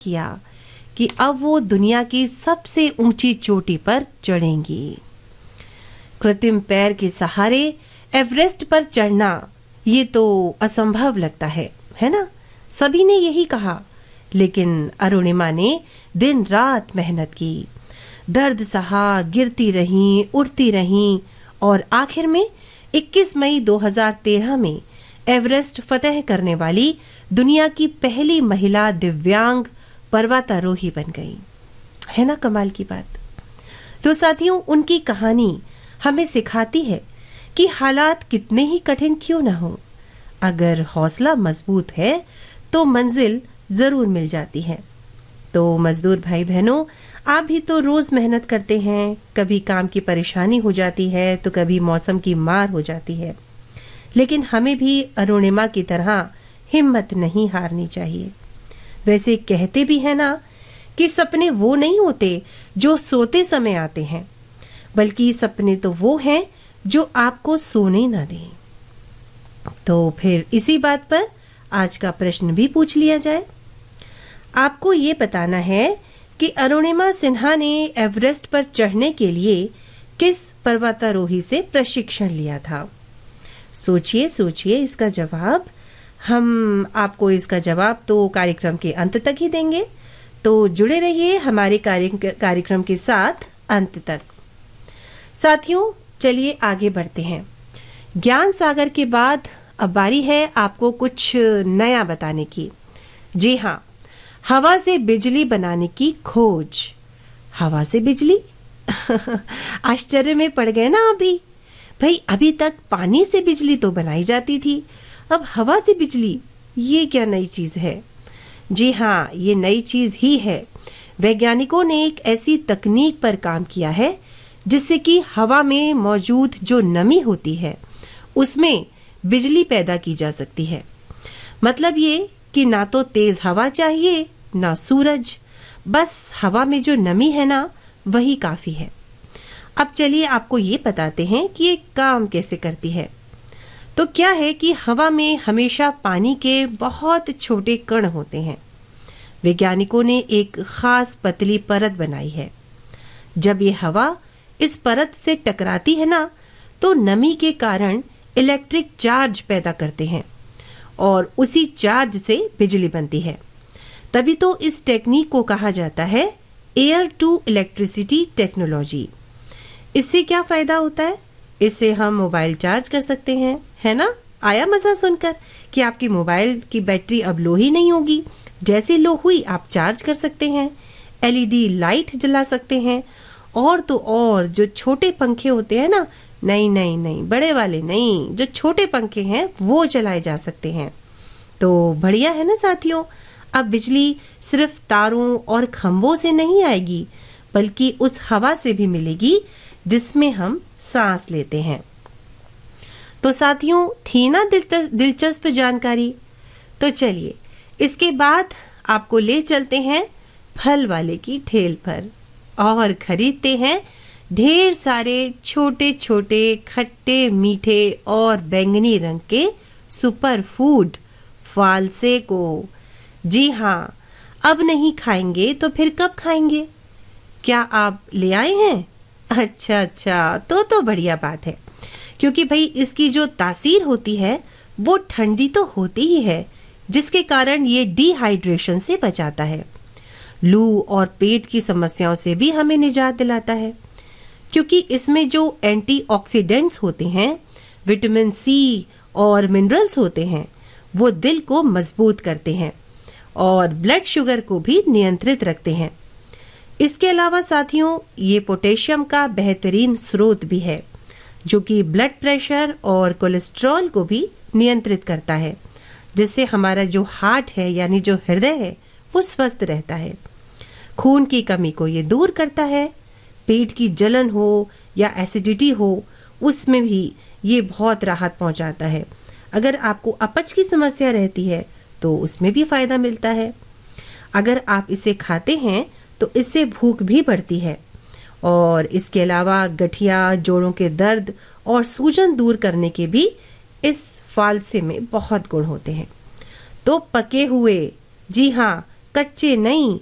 किया कि अब वो दुनिया की सबसे ऊंची चोटी पर चढ़ेंगी। कृत्रिम पैर के सहारे एवरेस्ट पर चढ़ना ये तो असंभव लगता है ना? सभी ने यही कहा, लेकिन अरुणिमा ने दिन रात मेहनत की, दर्द सहा, गिरती रहीं, उठती रहीं और आखिर में 21 मई 2013 में एवरेस्ट फतह करने वाली दुनिया की पहली महिला दिव्यांग पर्वतारोही बन गई। है ना कमाल की बात? तो साथियों, उनकी कहानी हमें सिखाती है कि हालात कितने ही कठिन क्यों ना हो, अगर हौसला मजबूत है तो मंजिल जरूर मिल जाती है। तो मजदूर भाई बहनों, आप भी तो रोज मेहनत करते हैं, कभी काम की परेशानी हो जाती है तो कभी मौसम की मार हो जाती है, लेकिन हमें भी अरुणिमा की तरह हिम्मत नहीं हारनी चाहिए। वैसे कहते भी है ना कि सपने वो नहीं होते जो सोते समय आते हैं, बल्कि सपने तो वो हैं जो आपको सोने ना दें। तो फिर इसी बात पर आज का प्रश्न भी पूछ लिया जाए। आपको ये बताना है कि अरुणिमा सिन्हा ने एवरेस्ट पर चढ़ने के लिए किस पर्वतारोही से प्रशिक्षण लिया था। सोचिए सोचिए इसका जवाब। हम आपको इसका जवाब तो कार्यक्रम के अंत तक ही देंगे, तो जुड़े रहिए हमारे कार्यक्रम के साथ अंत तक। साथियों, चलिए आगे बढ़ते हैं। ज्ञान सागर के बाद अब बारी है आपको कुछ नया बताने की। जी हाँ, हवा से बिजली बनाने की खोज। हवा से बिजली? आश्चर्य में पड़ गए ना अभी? भाई, अभी तक पानी से बिजली तो बनाई जाती थी, अब हवा से बिजली, ये क्या नई चीज है? जी हाँ, ये नई चीज ही है। वैज्ञानिकों ने एक ऐसी तकनीक पर काम किया है जिससे कि हवा में मौजूद जो नमी होती है उसमें बिजली पैदा की जा सकती है। मतलब ये कि ना तो तेज हवा चाहिए ना सूरज, बस हवा में जो नमी है ना वही काफी है। अब चलिए आपको ये बताते हैं कि ये काम कैसे करती है। तो क्या है कि हवा में हमेशा पानी के बहुत छोटे कण होते हैं। वैज्ञानिकों ने एक खास पतली परत बनाई है। जब ये हवा इस परत से टकराती है ना, तो नमी के कारण इलेक्ट्रिक चार्ज पैदा करते हैं और उसी चार्ज से बिजली बनती है। तभी तो इस टेक्निक को कहा जाता है एयर टू इलेक्ट्रिसिटी टेक्नोलॉजी। इससे क्या फायदा होता है? इससे हम मोबाइल चार्ज कर सकते हैं, है ना? आया मजा सुनकर कि आपकी मोबाइल की बैटरी अब लो ही नहीं होगी, जैसे लो हुई आप चार्ज कर सकते हैं, एलईडी लाइट जला सकते हैं, और तो और जो छोटे पंखे होते हैं ना, नहीं, बड़े वाले नहीं, जो छोटे पंखे हैं वो चलाए जा सकते हैं। तो बढ़िया है ना साथियों? अब बिजली सिर्फ तारों और खंभों से नहीं आएगी, बल्कि उस हवा से भी मिलेगी जिसमें हम सांस लेते हैं। तो साथियों, थी ना दिलचस्प जानकारी? तो चलिए इसके बाद आपको ले चलते हैं फल वाले की ठेल पर और खरीदते हैं ढेर सारे छोटे छोटे खट्टे मीठे और बैंगनी रंग के सुपर फूड फालसे को। जी हाँ, अब नहीं खाएंगे तो फिर कब खाएंगे? क्या आप ले आए हैं? अच्छा, तो बढ़िया बात है, क्योंकि भाई इसकी जो तासीर होती है वो ठंडी तो होती ही है, जिसके कारण ये डिहाइड्रेशन से बचाता है। लू और पेट की समस्याओं से भी हमें निजात दिलाता है, क्योंकि इसमें जो एंटीऑक्सीडेंट्स होते हैं, विटामिन सी और मिनरल्स होते हैं, वो दिल को मजबूत करते हैं और ब्लड शुगर को भी नियंत्रित रखते हैं। इसके अलावा साथियों, ये पोटेशियम का बेहतरीन स्रोत भी है, जो कि ब्लड प्रेशर और कोलेस्ट्रॉल को भी नियंत्रित करता है, जिससे हमारा जो हार्ट है यानी जो हृदय है वो स्वस्थ रहता है। खून की कमी को ये दूर करता है। पेट की जलन हो या एसिडिटी हो, उसमें भी ये बहुत राहत पहुंचाता है। अगर आपको अपच की समस्या रहती है तो उसमें भी फायदा मिलता है। अगर आप इसे खाते हैं तो इससे भूख भी बढ़ती है, और इसके अलावा गठिया, जोड़ों के दर्द और सूजन दूर करने के भी इस फालसे में बहुत गुण होते हैं। तो पके हुए, जी हाँ, कच्चे नहीं